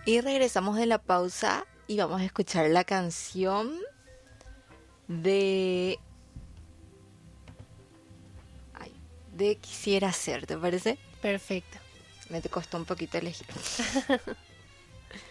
Y regresamos de la pausa y vamos a escuchar la canción de... Ay, de Quisiera Ser, ¿te parece? Perfecto. Me te costó un poquito elegir.